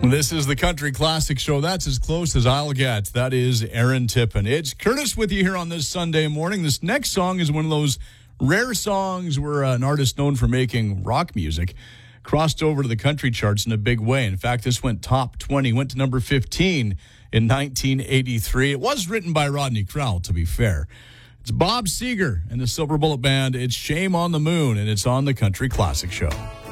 This is the Country Classic Show. That's as close as I'll get. That is Aaron Tippin. It's Curtis with you here on this Sunday morning. This next song is one of those rare songs where an artist known for making rock music crossed over to the country charts in a big way. In fact, this went top 20, went to number 15 in 1983. It was written by Rodney Crowell, to be fair. It's Bob Seger and the Silver Bullet Band. It's Shame on the Moon, and it's on the Country Classic Show.